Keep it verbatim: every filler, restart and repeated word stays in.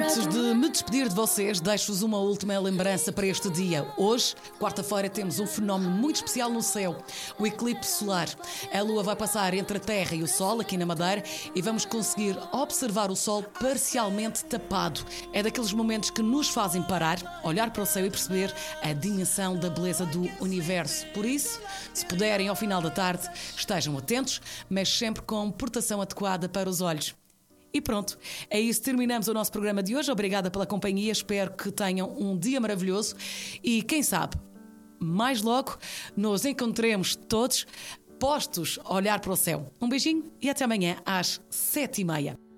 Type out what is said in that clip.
Antes de me despedir de vocês, deixo-vos uma última lembrança para este dia. Hoje, quarta-feira, temos um fenómeno muito especial no céu, o eclipse solar. A Lua vai passar entre a Terra e o Sol, aqui na Madeira, e vamos conseguir observar o Sol parcialmente tapado. É daqueles momentos que nos fazem parar, olhar para o céu e perceber a dimensão da beleza do universo. Por isso, se puderem, ao final da tarde, estejam atentos, mas sempre com proteção adequada para os olhos. E pronto, é isso, terminamos o nosso programa de hoje. Obrigada pela companhia, espero que tenham um dia maravilhoso e quem sabe, mais logo nos encontremos todos postos a olhar para o céu. Um beijinho e até amanhã às sete e meia.